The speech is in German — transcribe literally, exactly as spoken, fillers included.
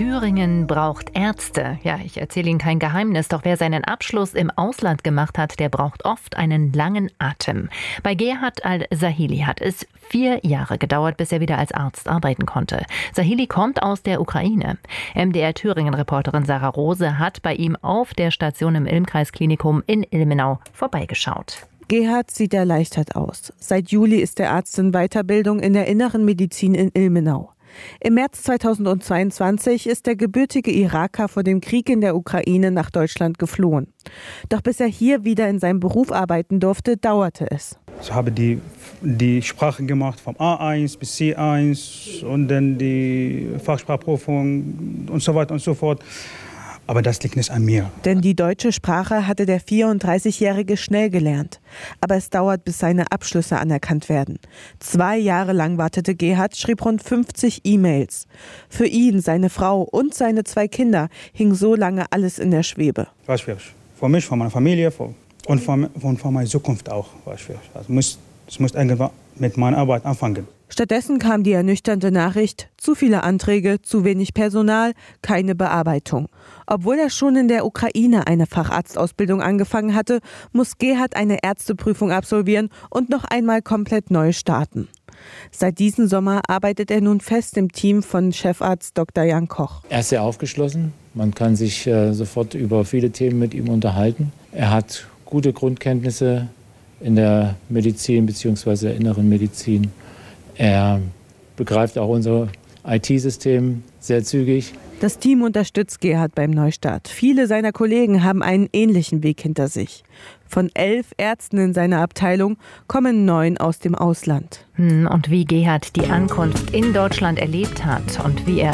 Thüringen braucht Ärzte. Ja, ich erzähle Ihnen kein Geheimnis, doch wer seinen Abschluss im Ausland gemacht hat, der braucht oft einen langen Atem. Bei Gerhard Al-Sahili hat es vier Jahre gedauert, bis er wieder als Arzt arbeiten konnte. Sahili kommt aus der Ukraine. M D R-Thüringen-Reporterin Sarah Rose hat bei ihm auf der Station im Ilmkreis-Klinikum in Ilmenau vorbeigeschaut. Gerhard sieht erleichtert aus. Seit Juli ist der Arzt in Weiterbildung in der Inneren Medizin in Ilmenau. Im März zweitausendzweiundzwanzig ist der gebürtige Iraker vor dem Krieg in der Ukraine nach Deutschland geflohen. Doch bis er hier wieder in seinem Beruf arbeiten durfte, dauerte es. Ich habe die, die Sprache gemacht vom A eins bis C eins und dann die Fachsprachprüfung und so weiter und so fort. Aber das liegt nicht an mir. Denn die deutsche Sprache hatte der vierunddreißigjährige schnell gelernt. Aber es dauert, bis seine Abschlüsse anerkannt werden. Zwei Jahre lang wartete Gerhard, schrieb rund fünfzig E-Mails. Für ihn, seine Frau und seine zwei Kinder hing so lange alles in der Schwebe. War schwierig. Für mich, für meine Familie für, und für, für meine Zukunft auch war schwierig. Also muss, ich muss irgendwann mit meiner Arbeit anfangen. Stattdessen kam die ernüchternde Nachricht, zu viele Anträge, zu wenig Personal, keine Bearbeitung. Obwohl er schon in der Ukraine eine Facharztausbildung angefangen hatte, muss Gerhard eine Ärzteprüfung absolvieren und noch einmal komplett neu starten. Seit diesem Sommer arbeitet er nun fest im Team von Chefarzt Doktor Jan Koch. Er ist sehr aufgeschlossen, man kann sich äh, sofort über viele Themen mit ihm unterhalten. Er hat gute Grundkenntnisse in der Medizin bzw. der inneren Medizin. Er begreift auch unser I T-System sehr zügig. Das Team unterstützt Gerhard beim Neustart. Viele seiner Kollegen haben einen ähnlichen Weg hinter sich. Von elf Ärzten in seiner Abteilung kommen neun aus dem Ausland. Und wie Gerhard die Ankunft in Deutschland erlebt hat und wie er